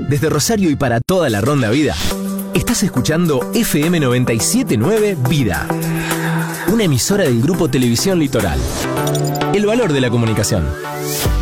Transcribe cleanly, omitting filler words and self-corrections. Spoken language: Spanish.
Desde Rosario y para toda la Ronda Vida, estás escuchando FM 97.9 Vida, una emisora del Grupo Televisión Litoral. El valor de la comunicación.